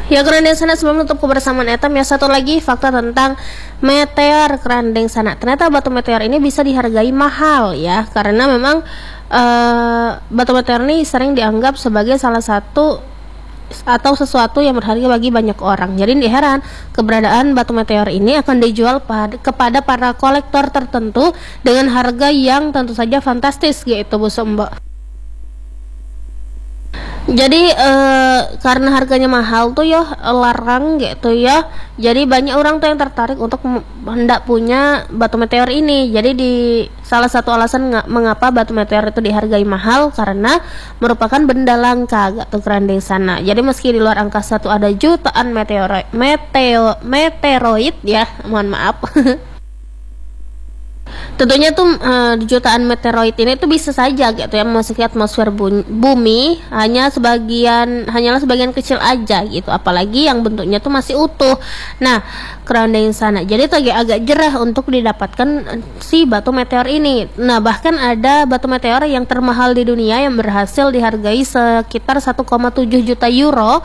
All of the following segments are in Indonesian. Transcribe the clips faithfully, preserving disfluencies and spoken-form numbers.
Ya kerandeng sana, sebelum menutup kebersamaan etam ya, satu lagi fakta tentang meteor kerandeng sana. Ternyata batu meteor ini bisa dihargai mahal ya, karena memang uh, batu meteor ini sering dianggap sebagai salah satu atau sesuatu yang berharga bagi banyak orang. Jadi tidak heran keberadaan batu meteor ini akan dijual pad- kepada para kolektor tertentu dengan harga yang tentu saja fantastis gitu Bu Sumbo. Jadi eh, karena harganya mahal tuh ya, larang gitu ya. Jadi banyak orang tuh yang tertarik untuk m- hendak punya batu meteor ini. Jadi di salah satu alasan nga- mengapa batu meteor itu dihargai mahal karena merupakan benda langka gitu kerandeng sana. Jadi meski di luar angkasa tuh ada jutaan meteoroid, meteo, meteoroid ya, mohon maaf. Tentunya tuh uh, jutaan meteoroid ini tuh bisa saja gitu ya memasuki atmosfer bu- bumi, hanya sebagian hanyalah sebagian kecil aja gitu, apalagi yang bentuknya tuh masih utuh. Nah, kerandeng sana jadi tuh agak, agak jerah untuk didapatkan si batu meteor ini. Nah, bahkan ada batu meteor yang termahal di dunia yang berhasil dihargai sekitar satu koma tujuh juta euro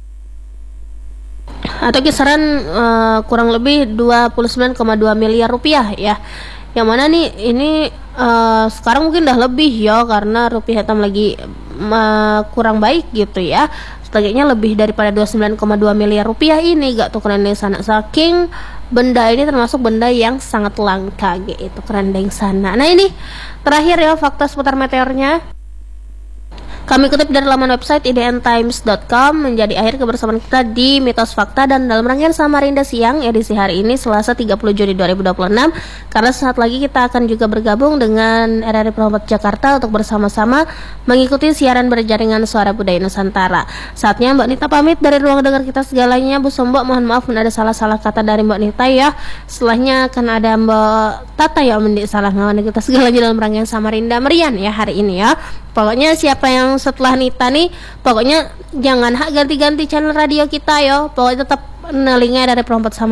atau kisaran uh, kurang lebih dua puluh sembilan koma dua miliar rupiah ya. Yang mana nih ini uh, sekarang mungkin udah lebih ya, karena rupiah hitam lagi uh, kurang baik gitu ya. Setidaknya lebih daripada dua puluh sembilan koma dua miliar rupiah ini gak tuh kerandeng sana. Saking benda ini termasuk benda yang sangat langka gitu kerandeng sana. Nah ini terakhir ya fakta seputar meteornya. Kami kutip dari laman website i d n times dot com. Menjadi akhir kebersamaan kita di Mitos Fakta dan dalam rangkaian Samarinda Siang edisi hari ini Selasa tiga puluh Juni dua ribu dua puluh enam. Karena saat lagi kita akan juga bergabung dengan R R I Perempat Jakarta untuk bersama-sama mengikuti siaran berjaringan Suara Budaya Nusantara. Saatnya Mbak Nita pamit dari ruang dengar kita segalanya. Bu Sombo, mohon maaf ada salah-salah kata dari Mbak Nita ya. Setelahnya akan ada Mbak Tata ya mendik salah ngawan kita segalanya dalam rangkaian Samarinda Merian ya hari ini ya. Pokoknya siapa yang setelah Nita nih, pokoknya jangan hak ganti-ganti channel radio kita yo. Pokoknya tetap nelingnya dari Perempat sama